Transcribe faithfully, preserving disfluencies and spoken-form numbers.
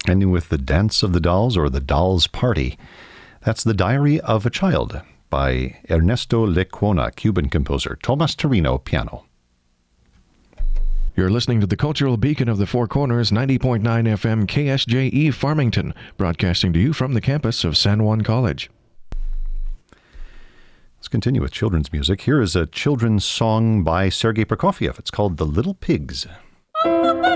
ending with The Dance of the Dolls or The Dolls Party. That's The Diary of a Child by Ernesto Lecuona, Cuban composer. Tomas Torino, piano. You're listening to the Cultural Beacon of the Four Corners, ninety point nine F M K S J E Farmington, broadcasting to you from the campus of San Juan College. Let's continue with children's music. Here is a children's song by Sergei Prokofiev. It's called The Little Pigs.